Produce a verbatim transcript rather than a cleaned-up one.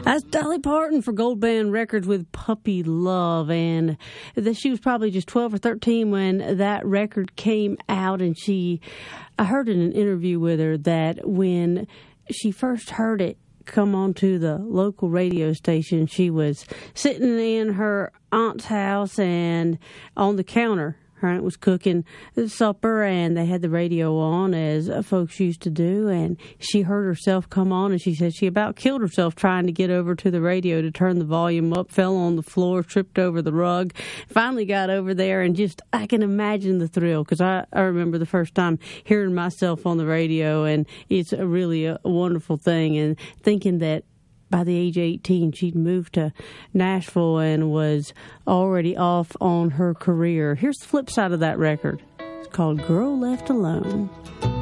That's Dolly Parton for Gold Band Records with Puppy Love. And that she was probably just twelve or thirteen when that record came out. And she, I heard in an interview with her that when she first heard it come onto the local radio station, she was sitting in her aunt's house and on the counter. Her aunt was cooking supper, and they had the radio on, as folks used to do, and she heard herself come on, and she said she about killed herself trying to get over to the radio to turn the volume up, fell on the floor, tripped over the rug, finally got over there, and just, I can imagine the thrill, because I, I remember the first time hearing myself on the radio, and it's a really a, a wonderful thing, and thinking that by the age of eighteen, she'd moved to Nashville and was already off on her career. Here's the flip side of that record. It's called Girl Left Alone.